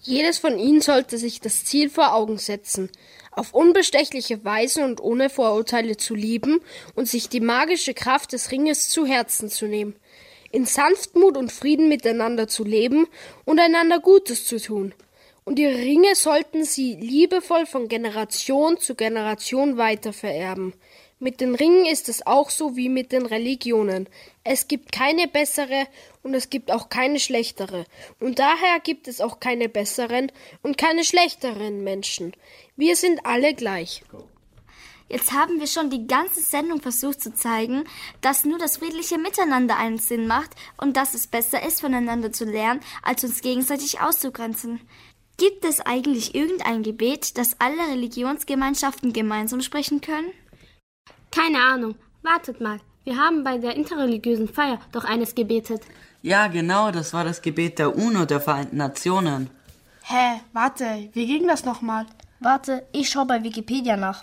Jedes von ihnen sollte sich das Ziel vor Augen setzen, auf unbestechliche Weise und ohne Vorurteile zu lieben und sich die magische Kraft des Ringes zu Herzen zu nehmen, in Sanftmut und Frieden miteinander zu leben und einander Gutes zu tun. Und ihre Ringe sollten sie liebevoll von Generation zu Generation weitervererben. Mit den Ringen ist es auch so wie mit den Religionen. Es gibt keine bessere und es gibt auch keine schlechtere. Und daher gibt es auch keine besseren und keine schlechteren Menschen. Wir sind alle gleich. Jetzt haben wir schon die ganze Sendung versucht zu zeigen, dass nur das friedliche Miteinander einen Sinn macht und dass es besser ist, voneinander zu lernen, als uns gegenseitig auszugrenzen. Gibt es eigentlich irgendein Gebet, das alle Religionsgemeinschaften gemeinsam sprechen können? Keine Ahnung. Wartet mal. Wir haben bei der interreligiösen Feier doch eines gebetet. Ja, genau, das war das Gebet der UNO, der Vereinten Nationen. Hä, warte, wie ging das nochmal? Warte, ich schau bei Wikipedia nach.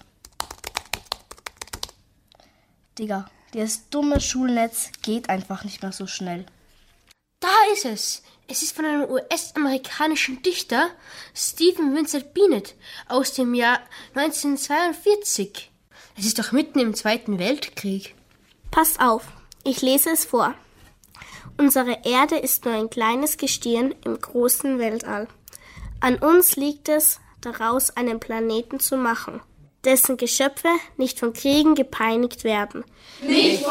Digga, das dumme Schulnetz geht einfach nicht mehr so schnell. Da ist es. Es ist von einem US-amerikanischen Dichter, Stephen Vincent Benet, aus dem Jahr 1942. Es ist doch mitten im Zweiten Weltkrieg. Passt auf, ich lese es vor. Unsere Erde ist nur ein kleines Gestirn im großen Weltall. An uns liegt es, daraus einen Planeten zu machen, dessen Geschöpfe nicht von Kriegen gepeinigt werden. Nicht